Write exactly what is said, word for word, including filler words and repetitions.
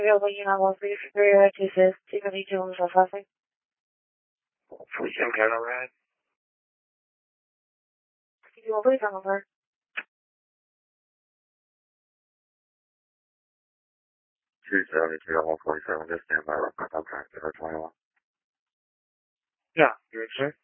要不银行公司是这些这个理政所发生。 福建开了呗。 我会怎么分？ 是只要你知道我可以使用这些买了，可当然给他重要。 呀，也是。